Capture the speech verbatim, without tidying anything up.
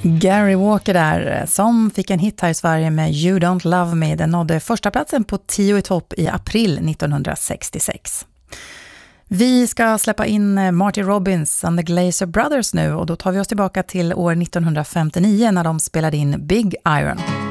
Gary Walker där, som fick en hit här i Sverige med You Don't Love Me. Den nådde första platsen på tio i topp i april nittonhundrasextiosex. Vi ska släppa in Marty Robbins and the Glazer Brothers nu, och då tar vi oss tillbaka till år nittonhundrafemtionio när de spelade in Big Iron.